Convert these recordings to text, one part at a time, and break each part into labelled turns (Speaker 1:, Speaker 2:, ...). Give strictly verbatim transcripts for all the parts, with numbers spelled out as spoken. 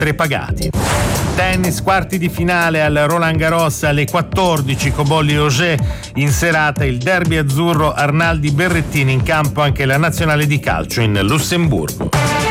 Speaker 1: pagati. Tennis, quarti di finale al Roland Garros alle quattordici, Cobolli-Auger in serata, il derby azzurro, Arnaldi-Berrettini in campo anche la nazionale di calcio in Lussemburgo.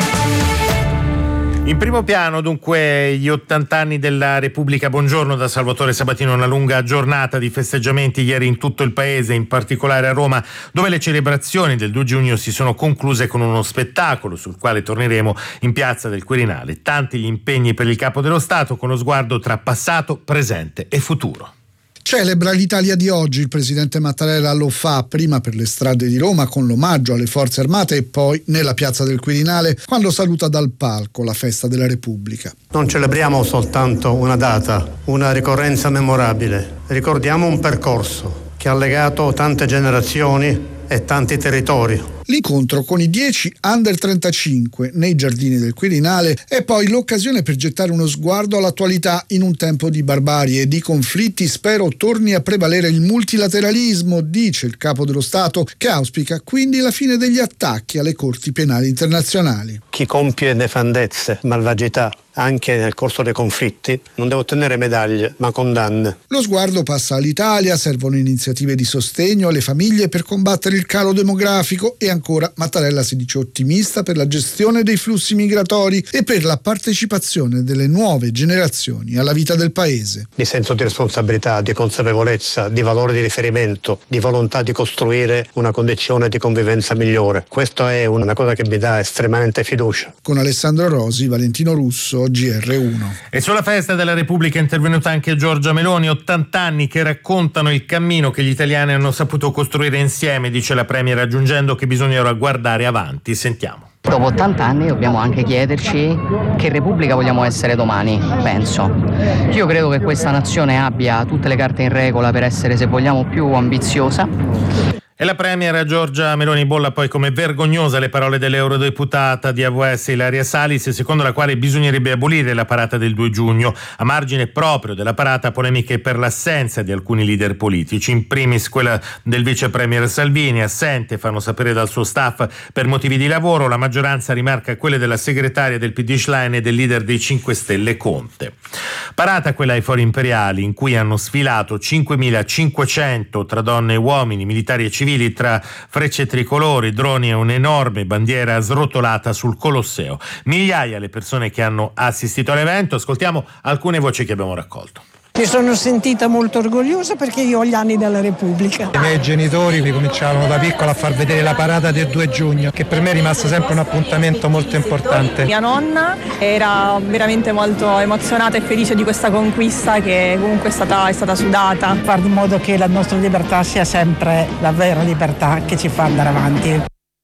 Speaker 1: In primo piano dunque gli ottanta anni della Repubblica. Buongiorno da Salvatore Sabatino. Una lunga giornata di festeggiamenti ieri in tutto il paese, in particolare a Roma, dove le celebrazioni del due giugno si sono concluse con uno spettacolo sul quale torneremo in piazza del Quirinale. Tanti gli impegni per il Capo dello Stato, con lo sguardo tra passato, presente e futuro.
Speaker 2: Celebra l'Italia di oggi. Il presidente Mattarella lo fa prima per le strade di Roma con l'omaggio alle forze armate e poi nella piazza del Quirinale quando saluta dal palco la festa della Repubblica.
Speaker 3: Non celebriamo soltanto una data, una ricorrenza memorabile, ricordiamo un percorso che ha legato tante generazioni e tanti territori.
Speaker 2: L'incontro con i dieci under trentacinque nei giardini del Quirinale è poi l'occasione per gettare uno sguardo all'attualità in un tempo di barbarie e di conflitti. Spero torni a prevalere il multilateralismo, dice il Capo dello Stato, che auspica quindi la fine degli attacchi alle corti penali internazionali.
Speaker 3: Chi compie nefandezze, malvagità, anche nel corso dei conflitti, non deve ottenere medaglie, ma condanne.
Speaker 2: Lo sguardo passa all'Italia, servono iniziative di sostegno alle famiglie per combattere il calo demografico e ancora Mattarella si dice ottimista per la gestione dei flussi migratori e per la partecipazione delle nuove generazioni alla vita del paese.
Speaker 3: Di senso di responsabilità, di consapevolezza, di valore di riferimento, di volontà di costruire una condizione di convivenza migliore. Questa è una cosa che mi dà estremamente fiducia.
Speaker 2: Con Alessandro Rosi, Valentino Russo, G R uno.
Speaker 1: E sulla festa della Repubblica è intervenuta anche Giorgia Meloni. ottanta anni che raccontano il cammino che gli italiani hanno saputo costruire insieme, dice la Premier, aggiungendo che bisogna ora guardare avanti. Sentiamo.
Speaker 4: Dopo ottanta anni dobbiamo anche chiederci che Repubblica vogliamo essere domani, penso. Io credo che questa nazione abbia tutte le carte in regola per essere, se vogliamo, più ambiziosa.
Speaker 1: E la Premier Giorgia Meloni bolla poi come vergognosa le parole dell'eurodeputata di A V S Ilaria Salis, secondo la quale bisognerebbe abolire la parata del due giugno, a margine proprio della parata polemiche per l'assenza di alcuni leader politici, in primis quella del vice premier Salvini, assente, fanno sapere dal suo staff, per motivi di lavoro. La maggioranza rimarca quelle della segretaria del P D Schlein e del leader dei cinque Stelle Conte. Parata quella ai Fori Imperiali, in cui hanno sfilato cinquemilacinquecento tra donne e uomini, militari e civili, tra frecce tricolori, droni e un'enorme bandiera srotolata sul Colosseo. Migliaia le persone che hanno assistito all'evento. Ascoltiamo alcune voci che abbiamo raccolto.
Speaker 5: Mi sono sentita molto orgogliosa perché io ho gli anni della Repubblica.
Speaker 6: I miei genitori mi cominciavano da piccola a far vedere la parata del due giugno, che per me è rimasto sempre un appuntamento molto importante.
Speaker 7: Mia nonna era veramente molto emozionata e felice di questa conquista che comunque è stata, è stata sudata.
Speaker 5: Fare in modo che la nostra libertà sia sempre la vera libertà che ci fa andare avanti.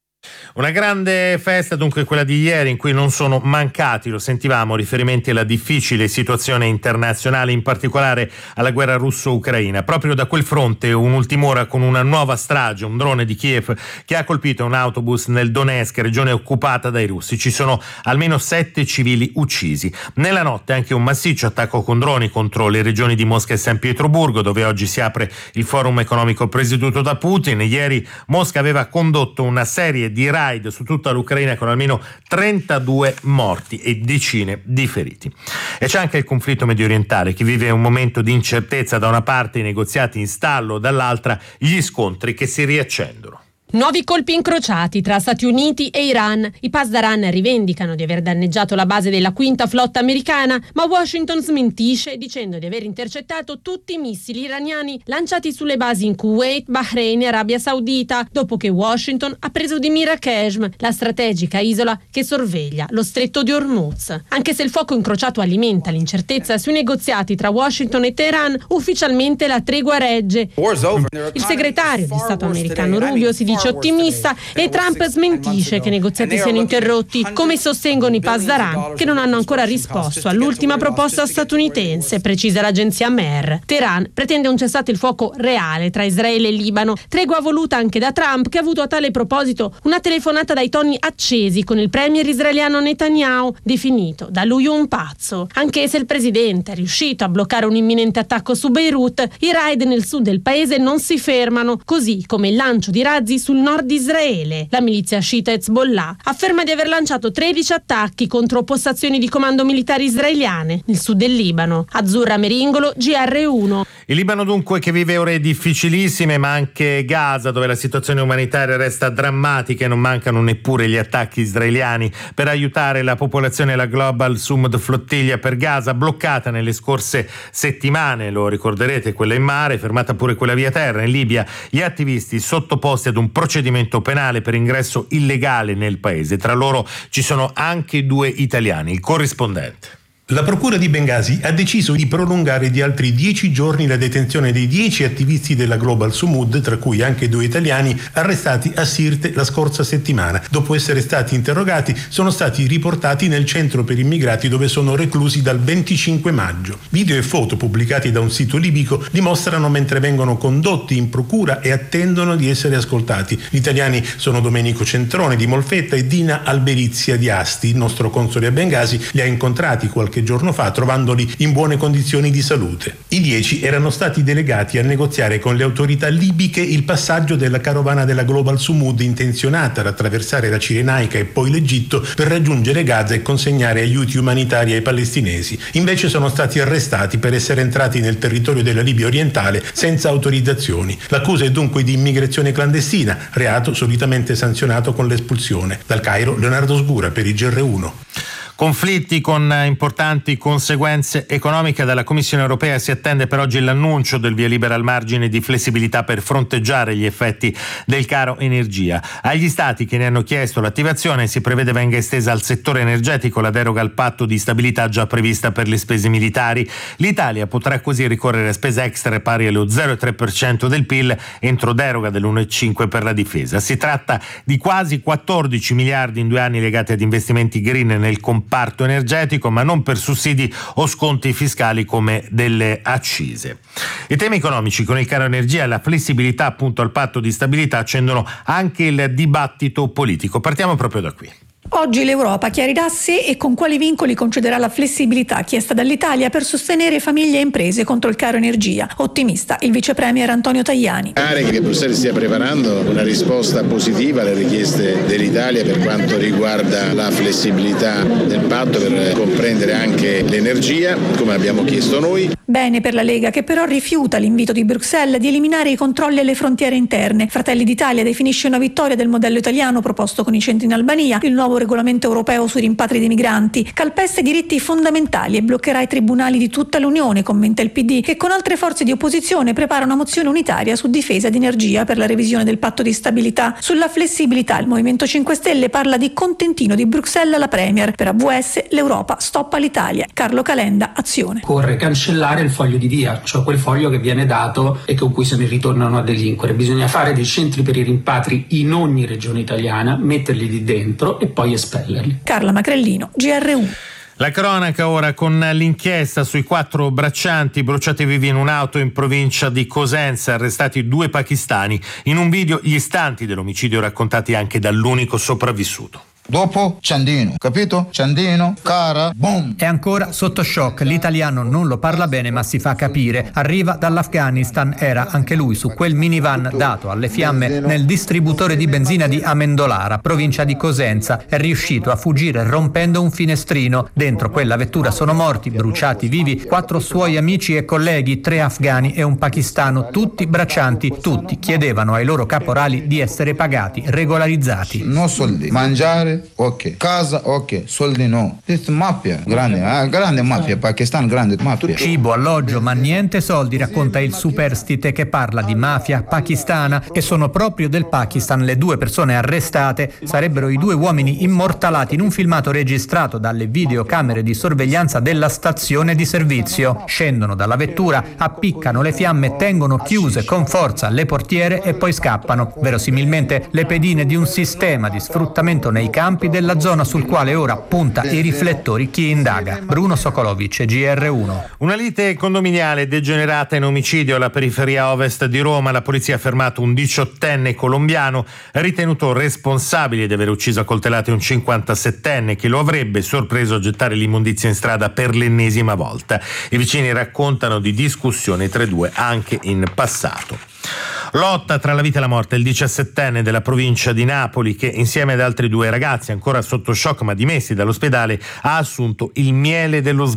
Speaker 1: Una grande festa dunque quella di ieri, in cui non sono mancati, lo sentivamo, riferimenti alla difficile situazione internazionale, in particolare alla guerra russo-ucraina. Proprio da quel fronte un'ultima ora con una nuova strage, un drone di Kiev che ha colpito un autobus nel Donetsk, regione occupata dai russi. Ci sono almeno sette civili uccisi. Nella notte anche un massiccio attacco con droni contro le regioni di Mosca e San Pietroburgo, dove oggi si apre il forum economico presieduto da Putin. Ieri Mosca aveva condotto una serie di raid su tutta l'Ucraina con almeno trentadue morti e decine di feriti. E c'è anche il conflitto mediorientale, che vive un momento di incertezza, da una parte i negoziati in stallo, dall'altra gli scontri che si riaccendono.
Speaker 8: Nuovi colpi incrociati tra Stati Uniti e Iran. I Pasdaran rivendicano di aver danneggiato la base della quinta flotta americana, ma Washington smentisce dicendo di aver intercettato tutti i missili iraniani lanciati sulle basi in Kuwait, Bahrain e Arabia Saudita, dopo che Washington ha preso di mira Qeshm, la strategica isola che sorveglia lo stretto di Hormuz. Anche se il fuoco incrociato alimenta l'incertezza sui negoziati tra Washington e Teheran, ufficialmente la tregua regge. Il segretario di Stato americano Rubio si dice ottimista e Trump smentisce che i negoziati siano interrotti, come sostengono i Pasdaran, che non hanno ancora risposto all'ultima proposta statunitense, precisa l'agenzia M E R. Teheran pretende un cessate il fuoco reale tra Israele e Libano, tregua voluta anche da Trump, che ha avuto a tale proposito una telefonata dai toni accesi con il premier israeliano Netanyahu, definito da lui un pazzo. Anche se il presidente è riuscito a bloccare un imminente attacco su Beirut, i raid nel sud del paese non si fermano, così come il lancio di razzi sul nord di Israele. La milizia sciita Hezbollah afferma di aver lanciato tredici attacchi contro postazioni di comando militari israeliane nel sud del Libano. Azzurra Meringolo, G R uno.
Speaker 1: Il Libano dunque che vive ore difficilissime, ma anche Gaza, dove la situazione umanitaria resta drammatica e non mancano neppure gli attacchi israeliani. Per aiutare la popolazione, la Global Sumud Flottiglia per Gaza, bloccata nelle scorse settimane, lo ricorderete, quella in mare, fermata pure quella via terra. In Libia gli attivisti sottoposti ad un procedimento penale per ingresso illegale nel paese. Tra loro ci sono anche due italiani. Il corrispondente.
Speaker 9: La procura di Bengasi ha deciso di prolungare di altri dieci giorni la detenzione dei dieci attivisti della Global Sumud, tra cui anche due italiani, arrestati a Sirte la scorsa settimana. Dopo essere stati interrogati, sono stati riportati nel centro per immigrati dove sono reclusi dal venticinque maggio. Video e foto pubblicati da un sito libico dimostrano mentre vengono condotti in procura e attendono di essere ascoltati. Gli italiani sono Domenico Centrone di Molfetta e Dina Alberizia di Asti. Il nostro console a Bengasi li ha incontrati qualche giorno fa, trovandoli in buone condizioni di salute. I dieci erano stati delegati a negoziare con le autorità libiche il passaggio della carovana della Global Sumud, intenzionata ad attraversare la Cirenaica e poi l'Egitto per raggiungere Gaza e consegnare aiuti umanitari ai palestinesi. Invece sono stati arrestati per essere entrati nel territorio della Libia orientale senza autorizzazioni. L'accusa è dunque di immigrazione clandestina, reato solitamente sanzionato con l'espulsione. Dal Cairo, Leonardo Sgura per il G R uno.
Speaker 1: Conflitti con importanti conseguenze economiche. Dalla Commissione europea si attende per oggi l'annuncio del via libera al margine di flessibilità per fronteggiare gli effetti del caro energia. Agli stati che ne hanno chiesto l'attivazione si prevede venga estesa al settore energetico la deroga al patto di stabilità già prevista per le spese militari. L'Italia potrà così ricorrere a spese extra pari allo zero virgola tre per cento del P I L entro deroga dell'uno virgola cinque per cento per la difesa. Si tratta di quasi quattordici miliardi in due anni legati ad investimenti green nel comparto parto energetico, ma non per sussidi o sconti fiscali come delle accise. I temi economici con il caro energia e la flessibilità appunto al patto di stabilità accendono anche il dibattito politico. Partiamo proprio da qui.
Speaker 10: Oggi l'Europa chiarirà se e con quali vincoli concederà la flessibilità chiesta dall'Italia per sostenere famiglie e imprese contro il caro energia. Ottimista il vice premier Antonio Tajani.
Speaker 11: Pare che Bruxelles stia preparando una risposta positiva alle richieste dell'Italia per quanto riguarda la flessibilità del patto per comprendere anche l'energia, come abbiamo chiesto noi.
Speaker 10: Bene per la Lega, che però rifiuta l'invito di Bruxelles di eliminare i controlli alle frontiere interne. Fratelli d'Italia definisce una vittoria del modello italiano proposto con i centri in Albania, il nuovo regolamento europeo sui rimpatri dei migranti. Calpesta i diritti fondamentali e bloccherà i tribunali di tutta l'Unione, commenta il P D, che con altre forze di opposizione prepara una mozione unitaria su difesa ed energia per la revisione del patto di stabilità. Sulla flessibilità il Movimento cinque Stelle parla di contentino di Bruxelles alla Premier. Per A V S l'Europa stoppa l'Italia. Carlo Calenda, Azione.
Speaker 12: Occorre cancellare il foglio di via, cioè quel foglio che viene dato e con cui se ne ritornano a delinquere. Bisogna fare dei centri per i rimpatri in ogni regione italiana, metterli lì dentro e poi espellerli.
Speaker 10: Carla Macrellino, G R uno.
Speaker 1: La cronaca ora con l'inchiesta sui quattro braccianti bruciati vivi in un'auto in provincia di Cosenza, arrestati due pakistani. In un video gli istanti dell'omicidio raccontati anche dall'unico sopravvissuto.
Speaker 13: Dopo Ciandino, capito? Ciandino, cara, boom.
Speaker 14: È ancora sotto shock, l'italiano non lo parla bene ma si fa capire. Arriva dall'Afghanistan, era anche lui su quel minivan dato alle fiamme nel distributore di benzina di Amendolara, provincia di Cosenza. È riuscito a fuggire rompendo un finestrino. Dentro quella vettura sono morti, bruciati vivi, quattro suoi amici e colleghi, tre afghani e un pakistano, tutti braccianti. Tutti chiedevano ai loro caporali di essere pagati, regolarizzati.
Speaker 13: No soldi, mangiare, ok, casa, ok, soldi no. Questa mafia, grande, eh? grande mafia, Pakistan, grande mafia.
Speaker 14: Cibo, alloggio, ma niente soldi, racconta il superstite che parla di mafia pakistana, e sono proprio del Pakistan le due persone arrestate. Sarebbero i due uomini immortalati in un filmato registrato dalle videocamere di sorveglianza della stazione di servizio. Scendono dalla vettura, appiccano le fiamme, tengono chiuse con forza le portiere e poi scappano. Verosimilmente le pedine di un sistema di sfruttamento nei campi della zona sul quale ora punta i riflettori chi indaga. Bruno Sokolovic, G R uno.
Speaker 1: Una lite condominiale degenerata in omicidio alla periferia ovest di Roma. La polizia ha fermato un diciottenne colombiano ritenuto responsabile di aver ucciso a coltellate un cinquantasettenne che lo avrebbe sorpreso a gettare l'immondizia in strada per l'ennesima volta. I vicini raccontano di discussioni tra i due anche in passato. Lotta tra la vita e la morte. Il diciassettenne della provincia di Napoli, che insieme ad altri due ragazzi ancora sotto shock ma dimessi dall'ospedale, ha assunto il miele dello